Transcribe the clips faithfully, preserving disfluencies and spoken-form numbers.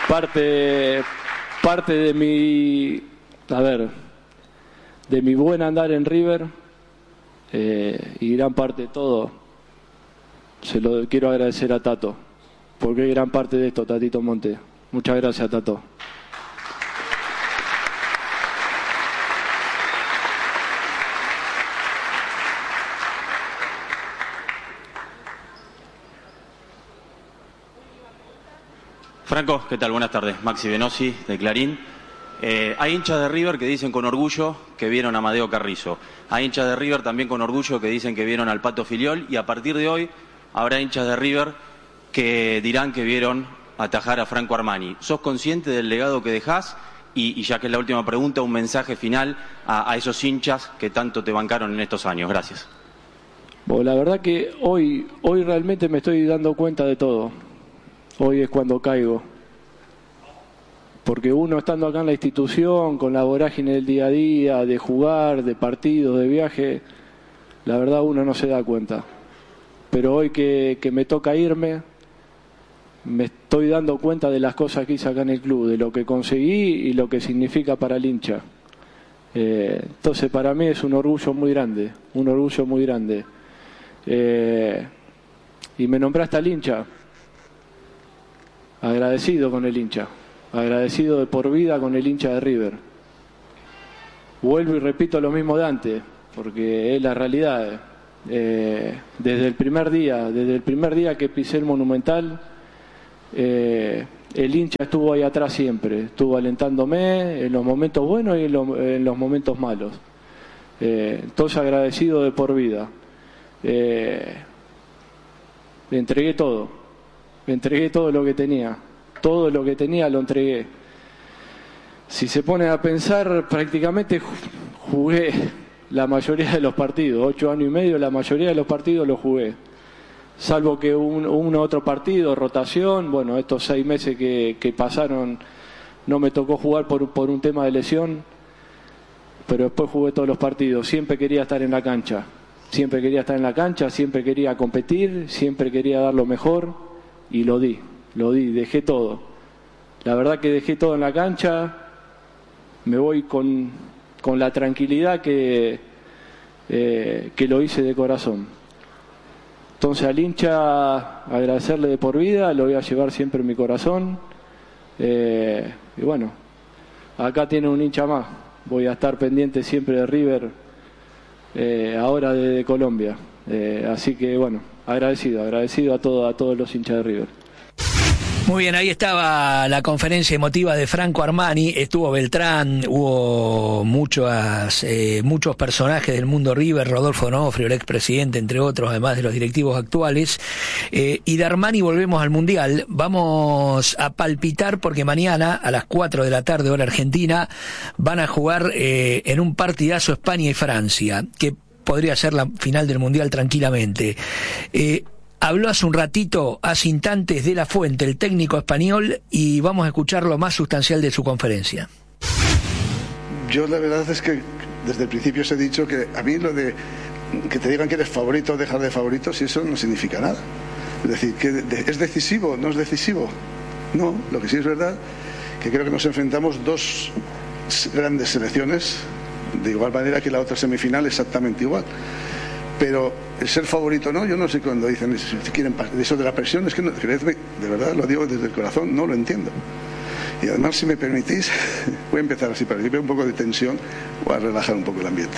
parte, parte de mi, a ver, de mi buen andar en River, eh, y gran parte de todo, se lo quiero agradecer a Tato, porque es gran parte de esto, Tatito Monte. Muchas gracias, Tato. Franco, ¿qué tal? Buenas tardes. Maxi Venosi, de Clarín. Eh, hay hinchas de River que dicen con orgullo que vieron a Amadeo Carrizo. Hay hinchas de River también con orgullo que dicen que vieron al Pato Filiol. Y a partir de hoy habrá hinchas de River que dirán que vieron atajar a Franco Armani. ¿Sos consciente del legado que dejás? Y, y ya que es la última pregunta, un mensaje final a, a esos hinchas que tanto te bancaron en estos años. Gracias. Bueno, la verdad que hoy, hoy realmente me estoy dando cuenta de todo. Hoy es cuando caigo, porque uno estando acá en la institución, con la vorágine del día a día, de jugar, de partidos, de viaje, la verdad uno no se da cuenta. Pero hoy que, que me toca irme, me estoy dando cuenta de las cosas que hice acá en el club, de lo que conseguí y lo que significa para el hincha. Eh, entonces para mí es un orgullo muy grande, un orgullo muy grande. Eh, y me nombraste al hincha. Agradecido con el hincha, agradecido de por vida con el hincha de River. Vuelvo y repito lo mismo de antes, porque es la realidad. Eh, desde el primer día, desde el primer día que pisé el Monumental, eh, el hincha estuvo ahí atrás siempre, estuvo alentándome en los momentos buenos y en, lo, en los momentos malos. Eh, entonces agradecido de por vida. Eh, le entregué todo. Me entregué todo lo que tenía, todo lo que tenía lo entregué. Si se pone a pensar, prácticamente jugué la mayoría de los partidos, ocho años y medio, la mayoría de los partidos los jugué. Salvo que un, un otro partido, rotación, bueno, estos seis meses que, que pasaron no me tocó jugar por, por un tema de lesión, pero después jugué todos los partidos, siempre quería estar en la cancha, siempre quería estar en la cancha, siempre quería competir, siempre quería dar lo mejor. Y lo di, lo di, dejé todo. La verdad que dejé todo en la cancha, me voy con, con la tranquilidad que, eh, que lo hice de corazón. Entonces al hincha agradecerle de por vida, lo voy a llevar siempre en mi corazón. Eh, y bueno, acá tiene un hincha más, voy a estar pendiente siempre de River, eh, ahora de, de Colombia. Eh, así que bueno, agradecido, agradecido a, todo, a todos los hinchas de River. Muy bien, ahí estaba la conferencia emotiva de Franco Armani, estuvo Beltrán, hubo muchos, eh, muchos personajes del mundo River, Rodolfo Onofrio, el expresidente, entre otros, además de los directivos actuales. Eh, y de Armani volvemos al Mundial, vamos a palpitar porque mañana a las cuatro de la tarde, hora argentina, van a jugar eh, en un partidazo España y Francia, que podría ser la final del Mundial tranquilamente. Eh, habló hace un ratito, hace instantes, de La Fuente, el técnico español, y vamos a escuchar lo más sustancial de su conferencia. Yo la verdad es que desde el principio os he dicho que a mí lo de que te digan que eres favorito o dejar de favorito, si eso no significa nada. Es decir, que es decisivo, no es decisivo. No, lo que sí es verdad, que creo que nos enfrentamos dos grandes selecciones, de igual manera que la otra semifinal, exactamente igual. Pero el ser favorito no, yo no sé cuando dicen si quieren eso de la presión, es que no, creedme, de verdad lo digo desde el corazón, no lo entiendo. Y además, si me permitís, voy a empezar así, para que un poco de tensión, voy a relajar un poco el ambiente.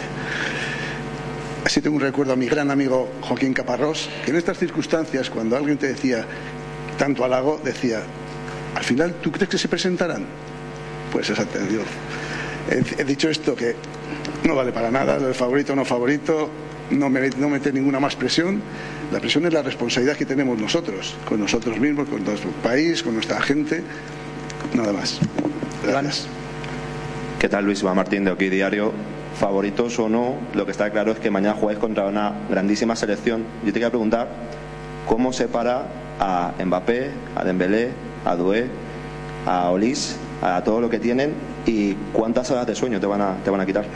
Así tengo un recuerdo a mi gran amigo Joaquín Caparrós, que en estas circunstancias, cuando alguien te decía tanto halago, decía, al final, ¿tú crees que se presentarán? Pues exactamente, digo, he, he dicho esto, que no vale para nada, lo de favorito o no favorito, no, me, no meter ninguna más presión. La presión es la responsabilidad que tenemos nosotros, con nosotros mismos, con nuestro país, con nuestra gente, nada más. Gracias. ¿Qué tal, Luis? Iván Martín, de Aquí Diario. Favoritos o no, lo que está claro es que mañana jugáis contra una grandísima selección. Yo te quería preguntar cómo separa a Mbappé, a Dembélé, a Doué, a Olís, a todo lo que tienen, y cuántas horas de sueño te van a, te van a quitar.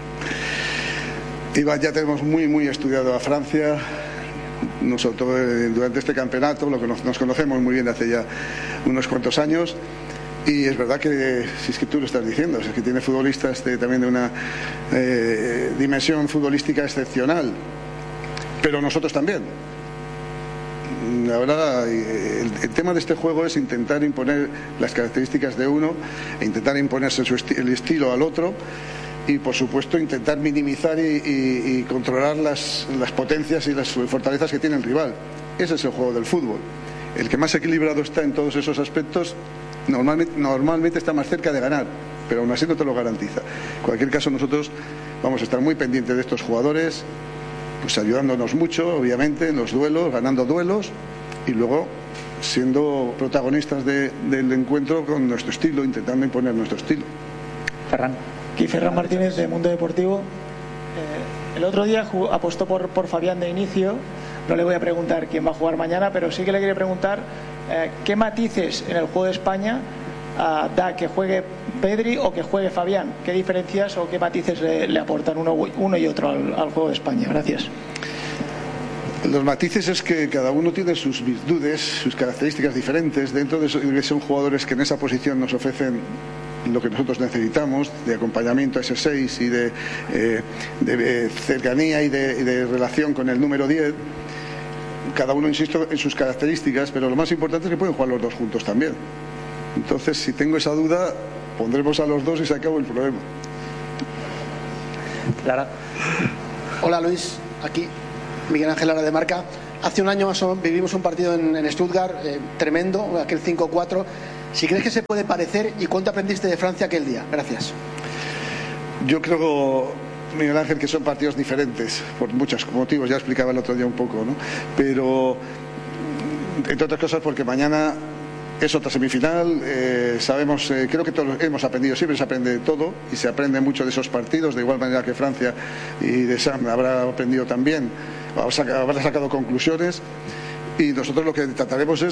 Iván, ya tenemos muy muy estudiado a Francia. Nosotros durante este campeonato, lo que nos, nos conocemos muy bien de hace ya unos cuantos años. Y es verdad que, si es que tú lo estás diciendo, es que tiene futbolistas de, también de una eh, dimensión futbolística excepcional, pero nosotros también. Ahora, el, el tema de este juego es intentar imponer las características de uno e intentar imponerse su esti el estilo al otro, y por supuesto intentar minimizar y, y, y controlar las, las potencias y las fortalezas que tiene el rival. Ese es el juego del fútbol. El que más equilibrado está en todos esos aspectos normalmente, normalmente está más cerca de ganar, pero aún así no te lo garantiza. En cualquier caso, nosotros vamos a estar muy pendientes de estos jugadores, pues ayudándonos mucho, obviamente, en los duelos, ganando duelos, y luego siendo protagonistas de, del encuentro con nuestro estilo, intentando imponer nuestro estilo. Ferran. Aquí Ferran Martínez de Mundo Deportivo. Eh, el otro día apostó por, por Fabián de inicio. No le voy a preguntar quién va a jugar mañana, pero sí que le quería preguntar eh, qué matices en el juego de España uh, da que juegue Pedri o que juegue Fabián. ¿Qué diferencias o qué matices le, le aportan uno, uno y otro al, al juego de España? Gracias. Los matices es que cada uno tiene sus virtudes, sus características diferentes. Dentro de eso, son jugadores que en esa posición nos ofrecen lo que nosotros necesitamos, de acompañamiento a ese seis y de, eh, de cercanía y de, y de relación con el número diez. Cada uno, insisto, en sus características, pero lo más importante es que pueden jugar los dos juntos también. Entonces, si tengo esa duda, pondremos a los dos y se acabó el problema. Lara. Hola Luis, aquí Miguel Ángel Lara de Marca. Hace un año más o menos vivimos un partido en, en Stuttgart, eh, tremendo, aquel cinco cuatro. Si crees que se puede parecer, ¿y cuánto aprendiste de Francia aquel día? Gracias. Yo creo, Miguel Ángel, que son partidos diferentes por muchos motivos, ya explicaba el otro día un poco, ¿no? Pero entre otras cosas porque mañana es otra semifinal, eh, sabemos, eh, creo que todos hemos aprendido, siempre se aprende de todo y se aprende mucho de esos partidos, de igual manera que Francia y de Sam habrá aprendido también, habrá sacado conclusiones, y nosotros lo que trataremos es